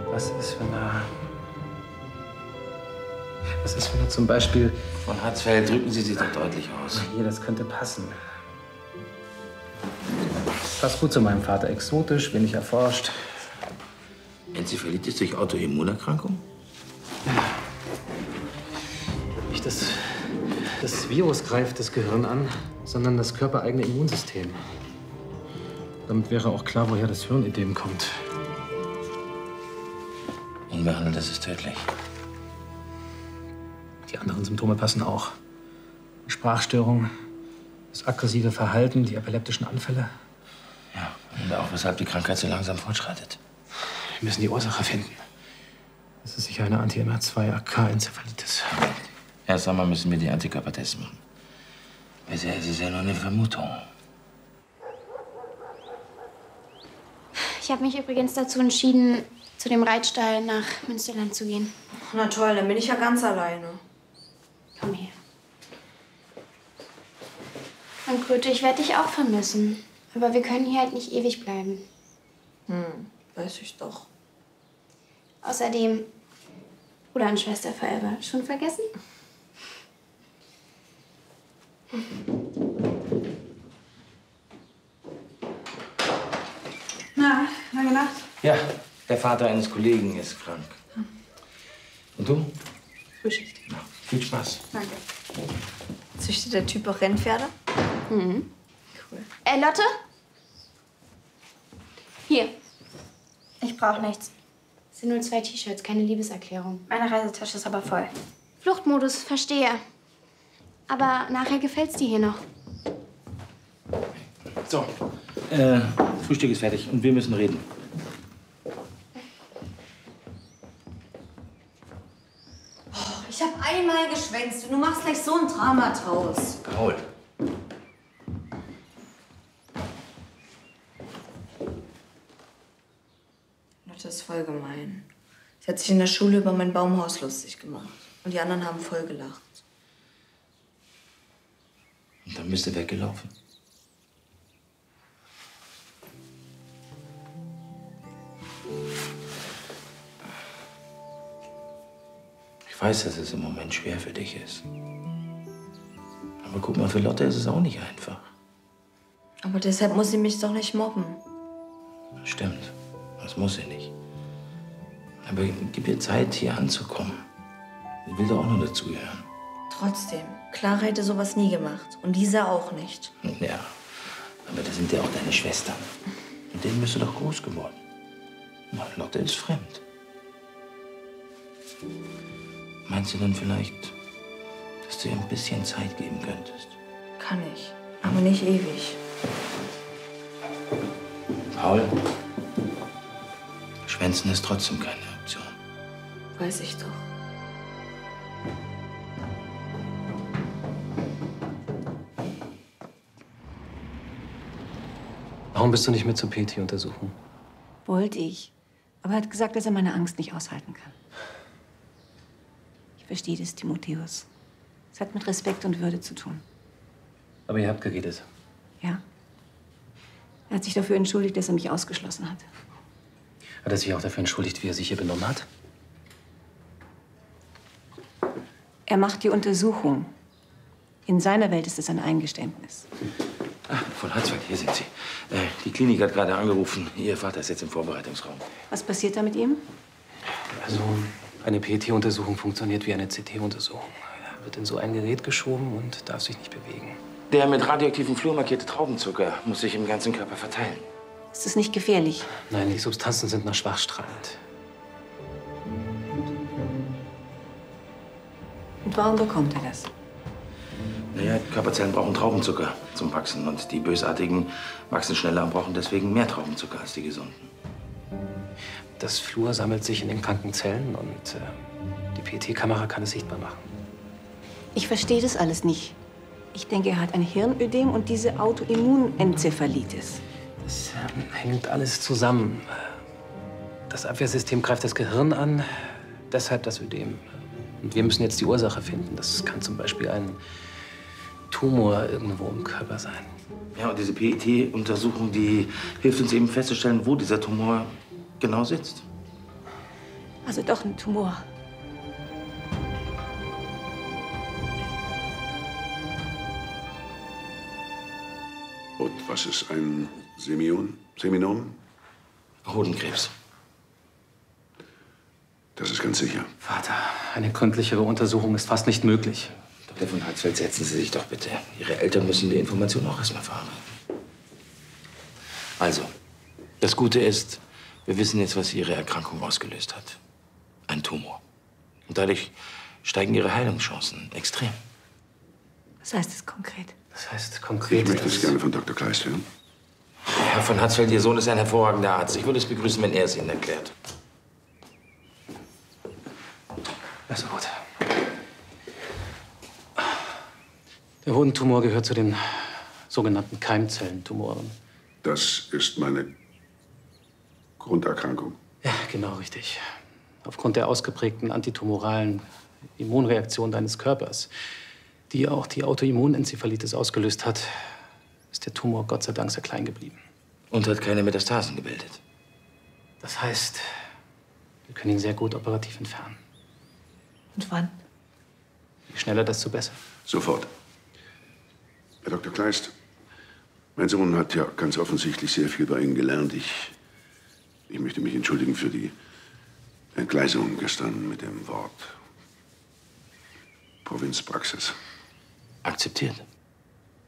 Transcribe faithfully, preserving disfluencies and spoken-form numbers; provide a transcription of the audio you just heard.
Was ist, wenn er... Was ist, wenn er zum Beispiel... Von Hatzfeld, drücken Sie sich doch deutlich aus. Hier, das könnte passen. Passt gut zu meinem Vater. Exotisch, wenig erforscht. Enzephalitis durch Autoimmunerkrankung? Nicht das, das Virus greift das Gehirn an, sondern das körpereigene Immunsystem. Damit wäre auch klar, woher das Hirnödem kommt. Unbehandelt, das ist tödlich. Die anderen Symptome passen auch. Sprachstörung, das aggressive Verhalten, die epileptischen Anfälle. Ja, und auch weshalb die Krankheit so langsam fortschreitet. Wir müssen die Ursache finden. Das ist sicher eine Anti-M R zwei A K-Enzephalitis. Erst einmal müssen wir die Antikörpertests machen. Bisher ist es ja nur eine Vermutung. Ich habe mich übrigens dazu entschieden, zu dem Reitstall nach Münsterland zu gehen. Na toll, dann bin ich ja ganz alleine. Komm her. Und Kröte, ich werde dich auch vermissen. Aber wir können hier halt nicht ewig bleiben. Hm, weiß ich doch. Außerdem, Bruder und Schwester forever. Schon vergessen? Na, lange Nacht. Ja, der Vater eines Kollegen ist krank. Und du? Frühschicht. Ja, viel Spaß. Danke. Züchtet der Typ auch Rennpferde? Mhm. Cool. Äh, Lotte? Hier. Ich brauche nichts. Es sind nur zwei T-Shirts, keine Liebeserklärung. Meine Reisetasche ist aber voll. Fluchtmodus, verstehe. Aber nachher gefällt's dir hier noch. So, äh, Frühstück ist fertig und wir müssen reden. Oh, ich habe einmal geschwänzt und du machst gleich so ein Drama draus. Paul. Lotte ist voll gemein. Sie hat sich in der Schule über mein Baumhaus lustig gemacht. Und die anderen haben voll gelacht. Und dann bist du weggelaufen. Ich weiß, dass es im Moment schwer für dich ist. Aber guck mal, für Lotte ist es auch nicht einfach. Aber deshalb muss sie mich doch nicht mobben. Stimmt, das muss sie nicht. Aber gib ihr Zeit, hier anzukommen. Sie will doch auch nur dazugehören. Trotzdem, Clara hätte sowas nie gemacht. Und Lisa auch nicht. Ja, aber das sind ja auch deine Schwestern. Mit denen bist du doch groß geworden. Na, Lotte ist fremd. Meinst du denn vielleicht, dass du ihr ein bisschen Zeit geben könntest? Kann ich, aber nicht ewig. Paul, Schwänzen ist trotzdem keine Option. Weiß ich doch. Warum bist du nicht mit zur P T-Untersuchung? Wollte ich. Aber er hat gesagt, dass er meine Angst nicht aushalten kann. Ich verstehe das, Timotheus. Es hat mit Respekt und Würde zu tun. Aber ihr habt geredet. Ja. Er hat sich dafür entschuldigt, dass er mich ausgeschlossen hat. Hat er sich auch dafür entschuldigt, wie er sich hier benommen hat? Er macht die Untersuchung. In seiner Welt ist es ein Eingeständnis. Ach, von Hatzfeld, hier sind Sie. Äh, die Klinik hat gerade angerufen. Ihr Vater ist jetzt im Vorbereitungsraum. Was passiert da mit ihm? Also, eine P T-Untersuchung funktioniert wie eine C T-Untersuchung. Er wird in so ein Gerät geschoben und darf sich nicht bewegen. Der mit radioaktivem Fluor markierte Traubenzucker muss sich im ganzen Körper verteilen. Ist das nicht gefährlich? Nein, die Substanzen sind noch schwachstrahlend. Und warum bekommt er das? Naja, Körperzellen brauchen Traubenzucker zum Wachsen. Und die Bösartigen wachsen schneller und brauchen deswegen mehr Traubenzucker als die Gesunden. Das Fluor sammelt sich in den kranken Zellen und äh, die P T-Kamera kann es sichtbar machen. Ich verstehe das alles nicht. Ich denke, er hat ein Hirnödem und diese Autoimmunenzephalitis. Das ähm, hängt alles zusammen. Das Abwehrsystem greift das Gehirn an, deshalb das Ödem. Und wir müssen jetzt die Ursache finden. Das kann zum Beispiel ein Tumor irgendwo im Körper sein. Ja, und diese P E T-Untersuchung, die hilft uns eben festzustellen, wo dieser Tumor genau sitzt. Also doch ein Tumor. Und was ist ein Semion? Seminom? Hodenkrebs. Das ist ganz sicher. Vater, eine gründlichere Untersuchung ist fast nicht möglich. Doktor von Hatzfeld, setzen Sie sich doch bitte. Ihre Eltern müssen die Information auch erstmal verarbeiten. Also, das Gute ist, wir wissen jetzt, was Ihre Erkrankung ausgelöst hat. Ein Tumor. Und dadurch steigen Ihre Heilungschancen extrem. Was heißt das konkret? Das heißt Ich konkret. möchte es gerne von Doktor Kleist hören. Herr von Hatzfeld, Ihr Sohn ist ein hervorragender Arzt. Ich würde es begrüßen, wenn er es Ihnen erklärt. Also gut. Der Hodentumor gehört zu den sogenannten Keimzellentumoren. Das ist meine Grunderkrankung. Ja, genau richtig. Aufgrund der ausgeprägten antitumoralen Immunreaktion deines Körpers, die auch die Autoimmunenzephalitis ausgelöst hat, ist der Tumor Gott sei Dank sehr klein geblieben. Und hat keine Metastasen gebildet. Das heißt, wir können ihn sehr gut operativ entfernen. Und wann? Je schneller, desto besser. Sofort. Herr Doktor Kleist, mein Sohn hat ja ganz offensichtlich sehr viel bei Ihnen gelernt. Ich, ich möchte mich entschuldigen für die Entgleisung gestern mit dem Wort Provinzpraxis. Akzeptiert.